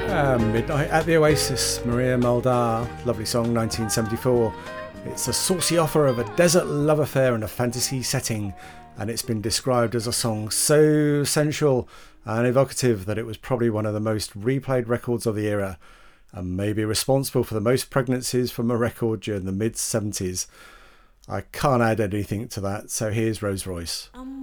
Midnight at the Oasis, Maria Muldaur, lovely song, 1974. It's a saucy offer of a desert love affair in a fantasy setting, and it's been described as a song so sensual and evocative that it was probably one of the most replayed records of the era, and maybe responsible for the most pregnancies from a record during the mid-70s. I can't add anything to that, so here's Rose Royce.